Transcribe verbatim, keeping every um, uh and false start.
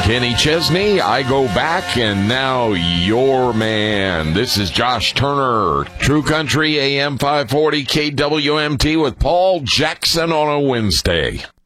Kenny Chesney, I Go Back, and now Your Man. This is Josh Turner, True Country A M five forty K W M T with Paul Jackson on a Wednesday.